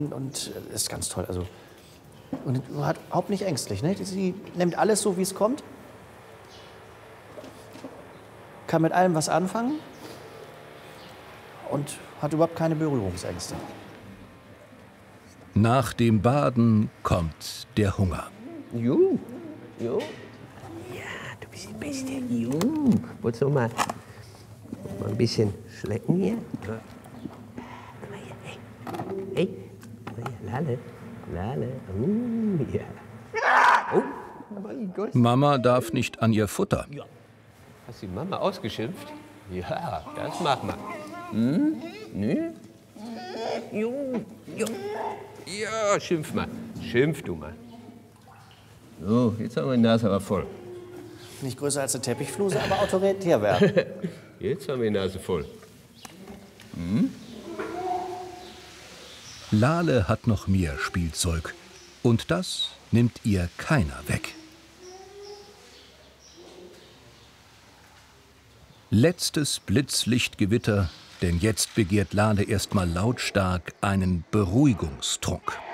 Und ist ganz toll. Also, und hat überhaupt nicht ängstlich. Ne? Sie nimmt alles so, wie es kommt. Kann mit allem was anfangen. Und hat überhaupt keine Berührungsängste. Nach dem Baden kommt der Hunger. Jo. Ja, du bist die Beste. Jo. Wolltest du mal ein bisschen schlecken hier? Komm mal hier. Hey. Komm mal hier. Lale. Ja. Oh, mein Gott. Mama darf nicht an ihr Futter. Ja. Hast du die Mama ausgeschimpft? Ja, das machen wir. Hm? Ne? Jo. Ja, schimpf mal. Schimpf du mal. So, jetzt haben wir die Nase aber voll. Nicht größer als eine Teppichfluse, aber autoritär werden. Jetzt haben wir die Nase voll. Lale hat noch mehr Spielzeug. Und das nimmt ihr keiner weg. Letztes Blitzlichtgewitter, denn jetzt begehrt Lale erstmal lautstark einen Beruhigungstrunk.